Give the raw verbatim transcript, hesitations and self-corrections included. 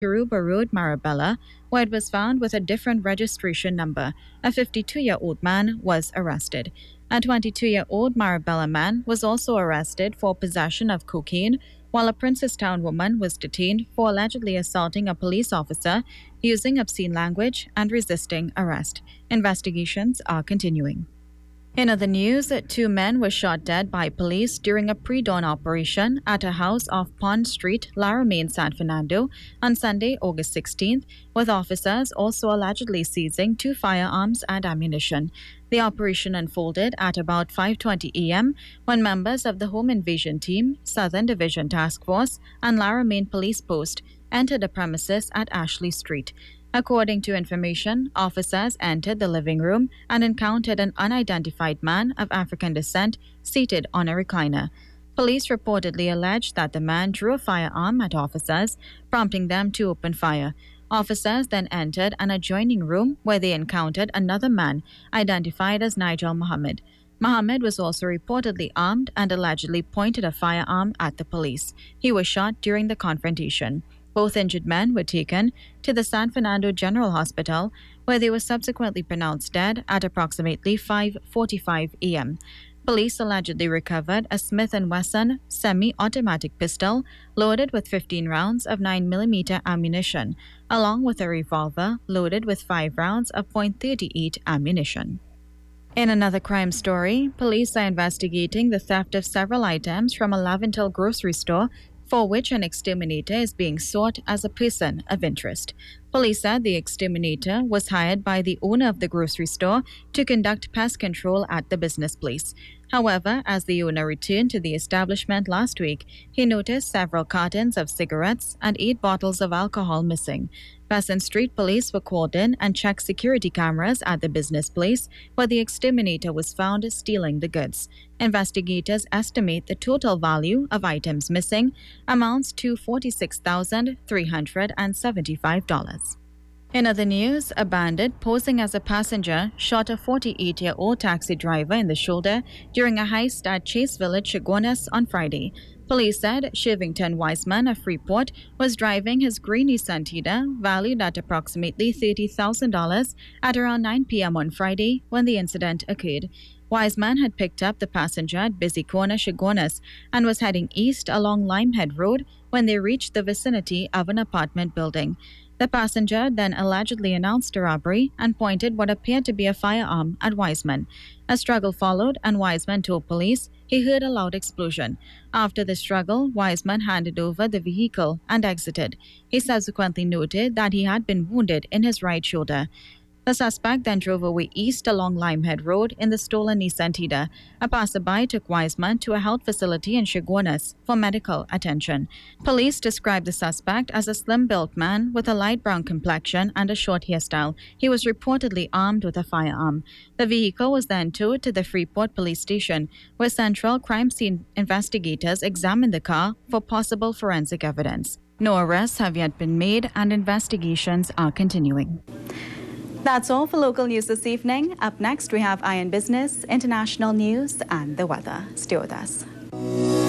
Yoruba Road, Marabella, where it was found with a different registration number. A fifty-two-year-old man was arrested. A twenty-two-year-old Marabella man was also arrested for possession of cocaine, while a Princestown woman was detained for allegedly assaulting a police officer, using obscene language, and resisting arrest. Investigations are continuing. In other news, two men were shot dead by police during a pre-dawn operation at a house off Pond Street, Laramie, San Fernando, on Sunday, August sixteenth, with officers also allegedly seizing two firearms and ammunition. The operation unfolded at about five twenty a.m. when members of the Home Invasion Team, Southern Division Task Force, and Laramie Police Post entered the premises at Ashley Street. According to information, officers entered the living room and encountered an unidentified man of African descent seated on a recliner. Police reportedly alleged that the man drew a firearm at officers, prompting them to open fire. Officers then entered an adjoining room where they encountered another man, identified as Nigel Muhammad. Muhammad was also reportedly armed and allegedly pointed a firearm at the police. He was shot during the confrontation. Both injured men were taken to the San Fernando General Hospital, where they were subsequently pronounced dead at approximately five forty-five a.m. Police allegedly recovered a Smith and Wesson semi-automatic pistol loaded with fifteen rounds of nine millimeter ammunition, along with a revolver loaded with five rounds of point three eight ammunition. In another crime story, police are investigating the theft of several items from a Laventil grocery store, for which an exterminator is being sought as a person of interest. Police said the exterminator was hired by the owner of the grocery store to conduct pest control at the business place. However, as the owner returned to the establishment last week, he noticed several cartons of cigarettes and eight bottles of alcohol missing. Besant Street police were called in and checked security cameras at the business place, where the exterminator was found stealing the goods. Investigators estimate the total value of items missing amounts to forty-six thousand three hundred seventy-five dollars. In other news, a bandit posing as a passenger shot a forty-eight-year-old taxi driver in the shoulder during a heist at Chase Village, Chaguanas on Friday. Police said Shirvington Wiseman of Freeport was driving his green Nissan Tiida, valued at approximately thirty thousand dollars, at around nine p.m. on Friday when the incident occurred. Wiseman had picked up the passenger at Busy Corner, Chaguanas, and was heading east along Limehead Road when they reached the vicinity of an apartment building. The passenger then allegedly announced a robbery and pointed what appeared to be a firearm at Wiseman. A struggle followed, and Wiseman told police he heard a loud explosion. After the struggle, Wiseman handed over the vehicle and exited. He subsequently noted that he had been wounded in his right shoulder. The suspect then drove away east along Limehead Road in the stolen Nissan Tiida. A passerby took Wiseman to a health facility in Chaguanas for medical attention. Police described the suspect as a slim-built man with a light brown complexion and a short hairstyle. He was reportedly armed with a firearm. The vehicle was then towed to the Freeport police station, where Central Crime Scene investigators examined the car for possible forensic evidence. No arrests have yet been made, and investigations are continuing. That's all for local news this evening. Up next, we have Iron Business, international news, and the weather. Stay with us.